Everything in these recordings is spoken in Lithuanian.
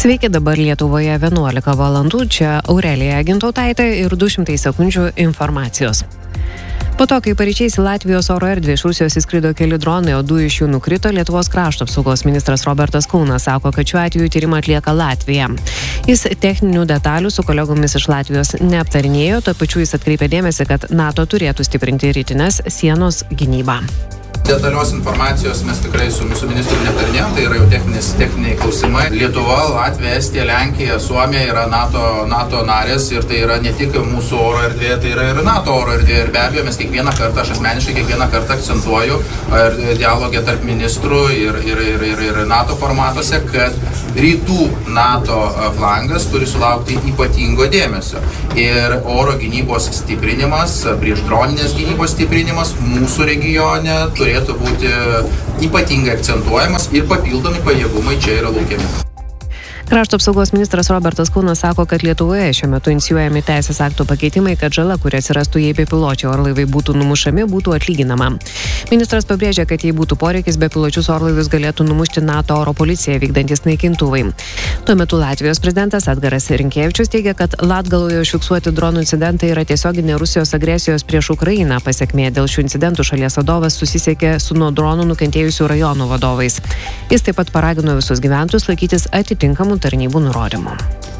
Sveiki, dabar Lietuvoje 11 valandų, čia Aurelija Gintautaitė ir 200 sekundžių informacijos. Po to, kai paryčiais į Latvijos oro erdvę iš Rusijos įskrido keli dronai, o 2 iš jų nukrito, Lietuvos krašto apsaugos ministras Robertas Kaunas sako, kad šiuo atveju tyrimą atlieka Latvija. Jis techninių detalių su kolegomis iš Latvijos neaptarinėjo, tuo pačiu jis atkreipė dėmesį, kad NATO turėtų stiprinti rytinės sienos gynybą. Detalios informacijos mes tikrai su mūsų ministru neaptarinėjom, tai yra jau techniniai klausimai. Lietuva, Latvija, Estija, Lenkija, Suomija yra NATO narės ir tai yra ne tik mūsų oro erdvė, tai yra ir NATO oro erdvė. Ir be abejo, mes kiekvieną kartą, aš asmeniškai kiekvieną kartą akcentuoju dialogę tarp ministrų ir NATO formatuose, kad rytų NATO flangas turi sulaukti ypatingo dėmesio. Ir oro gynybos stiprinimas, priešdroninės gynybos stiprinimas mūsų regione turėtų būti ypatingai akcentuojamas ir papildomi pajėgumai čia yra laukiami. Krašto apsaugos ministras Robertas Kaunas sako, kad Lietuvoje šiuo metu inicijuojami teisės aktų pakeitimai, kad žala, kuri atsirastų, jei bepiločiai orlaiviai būtų numušami, būtų atlyginama. Ministras pabrėžė, kad jei būtų poreikis, bepiločius orlaivius galėtų numušti NATO oro policija vykdantis naikintuvai. Tuo metu Latvijos prezidentas Edgaras Rinkėvičius teigia, kad Latgaloje užfiksuoti dronų incidentai yra tiesioginė Rusijos agresijos prieš Ukrainą pasekmė. Dėl šių incidentų šalies vadovas susisiekė su nuo dronų nukentėjusių rajonų vadovais. Jis taip pat paragino visus gyventojus laikytis atitinkamų tarnybų nurodymų.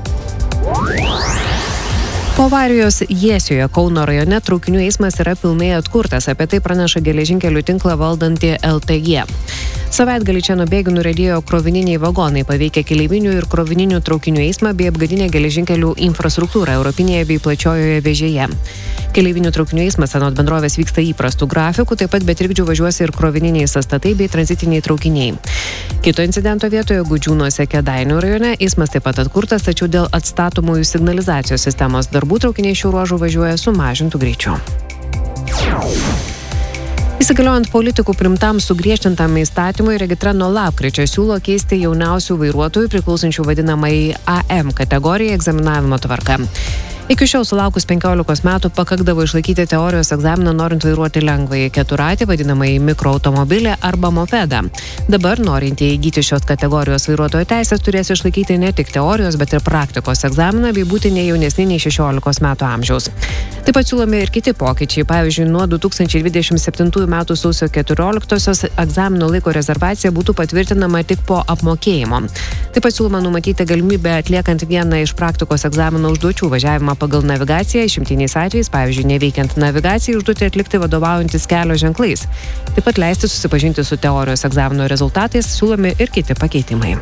Po avarijos Jiesijoje Kauno rajone traukinių eismas yra pilnai atkurtas, apie tai praneša geležinkelių tinklą valdanti LTG. Savaitgalį čia nuo bėgių nuriedėjo krovininiai vagonai, paveikė keleivinių ir krovininių traukinių eismą bei apgadinę geležinkelių infrastruktūrą Europinėje bei plačiojoje vėžėje. Keleivinių traukinių eismas anot bendrovės vyksta įprastų grafikų, taip pat be trikdžių važiuos ir krovininiai sąstatai bei tranzitiniai traukiniai. Kito incidento vietoje Gudžiūnuose Kėdainių rajone eismas taip pat atkurtas, tačiau dėl atstatomųjų signalizacijos sistemos darbų traukiniai šių ruožų važiuoja sumažintų greičiu. Įsigaliojant politikų primtam sugriežtintam įstatymui, Regitra nuo lapkričio siūlo keisti jauniausių vairuotojų priklausančių vadinamai AM kategorijai egzaminavimo tvarką. Iki šiol sulaukus 15 metų pakakdavo išlaikyti teorijos egzaminą norint vairuoti lengvąjį keturratį, vadinamąjį mikroautomobilį arba mopedą. Dabar norintieji įgyti šios kategorijos vairuotojo teisės turės išlaikyti ne tik teorijos, bet ir praktikos egzaminą bei būti ne jaunesni nei 16 metų amžiaus. Taip pat siūlomi ir kiti pokyčiai. Pavyzdžiui, nuo 2027 metų sausio 14-osios egzamino laiko rezervacija būtų patvirtinama tik po apmokėjimo. Taip pat siūloma numatyti galimybę atliekant vieną iš praktikos egzamino užduočių važiavimą pagal navigaciją, išimtiniais atvejais, pavyzdžiui, neveikiant navigacijai, užduotį atlikti vadovaujantis kelio ženklais. Taip pat leisti susipažinti su teorijos egzamino rezultatais, siūlomi ir kiti pakeitimai.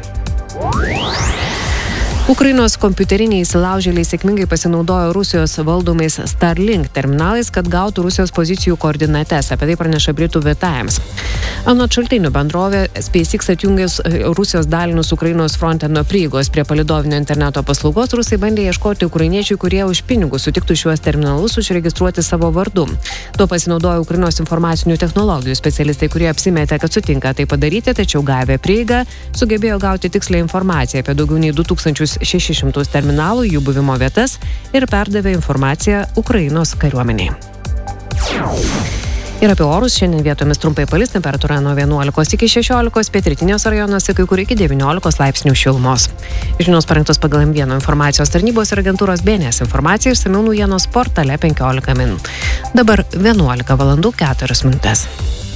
Ukrainos kompiuteriniai įsilaužėliai sėkmingai pasinaudojo Rusijos valdomais Starlink terminalais, kad gautų Rusijos pozicijų koordinates. Apie tai praneša Britų The Times. Anot šaltinių bendrovė SpaceX atjungęs Rusijos dalinius Ukrainos fronte nuo prieigos prie palydovinio interneto paslaugos, rusai bandė ieškoti ukrainiečių, kurie už pinigus sutiktų šiuos terminalus užregistruoti savo vardu. Tuo pasinaudojo Ukrainos informacinių technologijų specialistai, kurie apsimetė, kad sutinka tai padaryti, tačiau gavę prieigą sugebėjo gauti tikslę informaciją apie daugiau nei 2600 terminalų, jų buvimo vietas ir perdavė informaciją Ukrainos kariuomeniai. Ir apie orus šiandien vietomis trumpai palis, temperatūra nuo 11 iki 16, pietrytiniuose rajonuose kai kur iki 19 laipsnių šilumos. Žinios parengtos pagal M1 informacijos tarnybos ir agentūros BNS informacija išsamiau naujienos portale 15 min. Dabar 11 valandų 4 minutės.